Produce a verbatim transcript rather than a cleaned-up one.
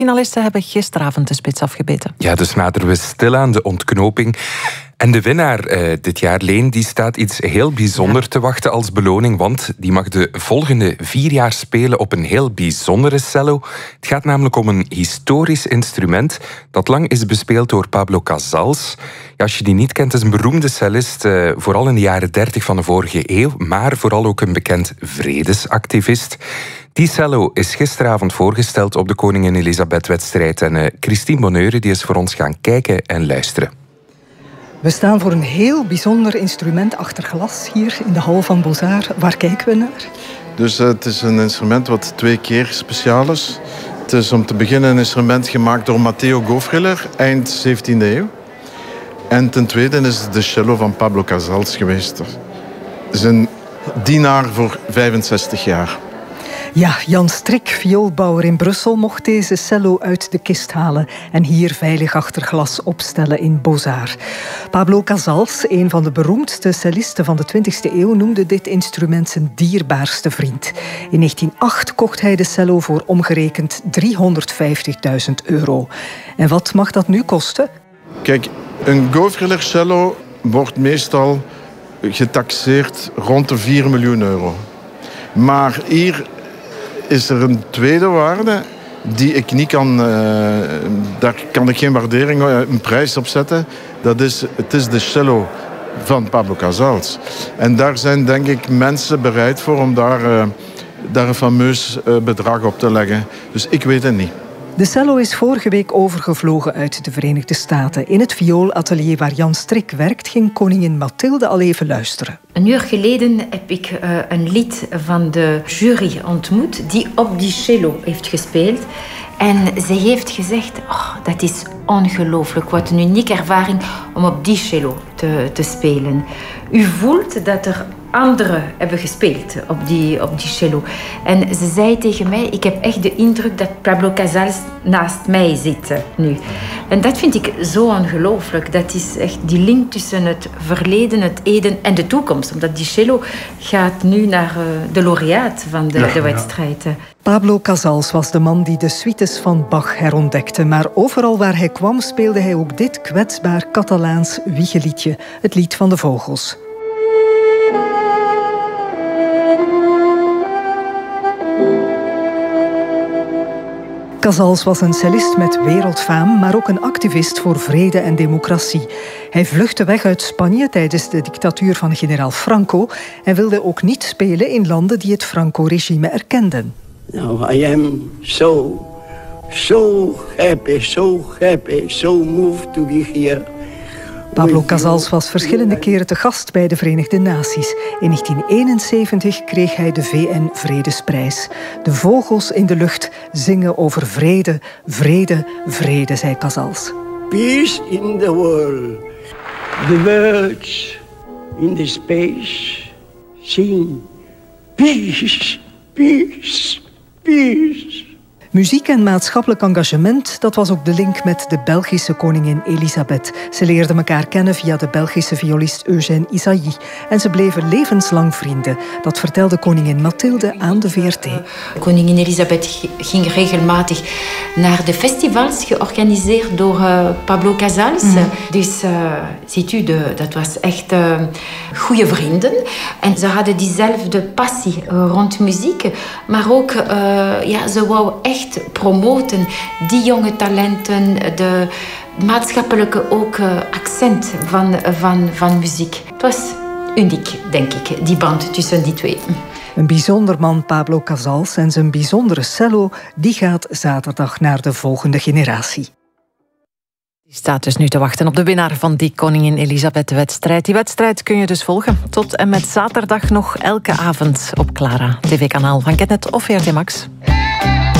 Finalisten hebben gisteravond de spits afgebeten. Ja, dus naderen we stilaan de ontknoping. En de winnaar uh, dit jaar, Leen, die staat iets heel bijzonder ja. te wachten als beloning, want die mag de volgende vier jaar spelen op een heel bijzondere cello. Het gaat namelijk om een historisch instrument dat lang is bespeeld door Pablo Casals. Ja, als je die niet kent, is een beroemde cellist, uh, vooral in de jaren dertig van de vorige eeuw, maar vooral ook een bekend vredesactivist. Die cello is gisteravond voorgesteld op de Koningin Elisabeth-wedstrijd. En uh, Christine Bonheure die is voor ons gaan kijken en luisteren. We staan voor een heel bijzonder instrument achter glas hier in de hal van Beaux-Arts. Waar kijken we naar? Dus uh, het is een instrument wat twee keer speciaal is. Het is om te beginnen een instrument gemaakt door Matteo Gofriller, eind zeventiende eeuw. En ten tweede is het de cello van Pablo Casals geweest. Het is een dienaar voor vijfenzestig jaar. Ja, Jan Strik, vioolbouwer in Brussel, mocht deze cello uit de kist halen en hier veilig achter glas opstellen in Beaux-Arts. Pablo Casals, een van de beroemdste cellisten van de twintigste eeuw, noemde dit instrument zijn dierbaarste vriend. In negentien nul acht kocht hij de cello voor omgerekend driehonderdvijftigduizend euro. En wat mag dat nu kosten? Kijk, een Gofriller cello wordt meestal getaxeerd rond de vier miljoen euro. Maar hier is er een tweede waarde die ik niet kan... Uh, daar kan ik geen waardering, uh, een prijs op zetten. Dat is, het is de cello van Pablo Casals. En daar zijn denk ik mensen bereid voor om daar, uh, daar een fameus uh, bedrag op te leggen. Dus ik weet het niet. De cello is vorige week overgevlogen uit de Verenigde Staten. In het violatelier waar Jan Strik werkt, ging koningin Mathilde al even luisteren. Een uur geleden heb ik uh, een lid van de jury ontmoet die op die cello heeft gespeeld. En zij heeft gezegd, oh, dat is ongelooflijk, wat een unieke ervaring om op die cello te, te spelen. U voelt dat er anderen hebben gespeeld op die, op die cello. En ze zei tegen mij, ik heb echt de indruk dat Pablo Casals naast mij zit nu. En dat vind ik zo ongelooflijk. Dat is echt die link tussen het verleden, het heden en de toekomst. Omdat die cello gaat nu naar de laureaat van de, ja, de wedstrijd. Ja. Pablo Casals was de man die de suites van Bach herontdekte. Maar overal waar hij kwam speelde hij ook dit kwetsbaar Catalaans wiegeliedje. Het lied van de vogels. Casals was een cellist met wereldfaam, maar ook een activist voor vrede en democratie. Hij vluchtte weg uit Spanje tijdens de dictatuur van generaal Franco en wilde ook niet spelen in landen die het Franco-regime erkenden. Now I am so, so happy, so happy, so moved to be here. Pablo Casals was verschillende keren te gast bij de Verenigde Naties. In negentien eenenzeventig kreeg hij de V N-vredesprijs. De vogels in de lucht zingen over vrede, vrede, vrede, zei Casals. Peace in the world. The birds in the space sing peace, peace, peace. Muziek en maatschappelijk engagement, dat was ook de link met de Belgische koningin Elisabeth. Ze leerden elkaar kennen via de Belgische violist Eugène Ysaÿe. En ze bleven levenslang vrienden. Dat vertelde koningin Mathilde aan de V R T. Koningin Elisabeth ging regelmatig naar de festivals georganiseerd door uh, Pablo Casals. Mm. Dus uh, ziet u, de, dat was echt uh, goede vrienden. En ze hadden diezelfde passie uh, rond muziek. Maar ook, uh, ja, ze wou echt promoten die jonge talenten, de maatschappelijke ook uh, accent van, van, van muziek. Het was uniek, denk ik, die band tussen die twee. Een bijzonder man, Pablo Casals, en zijn bijzondere cello, die gaat zaterdag naar de volgende generatie. Die staat dus nu te wachten op de winnaar van die Koningin Elisabeth-wedstrijd. Die wedstrijd kun je dus volgen tot en met zaterdag nog elke avond op Clara, tv-kanaal van Ketnet of V R T Max.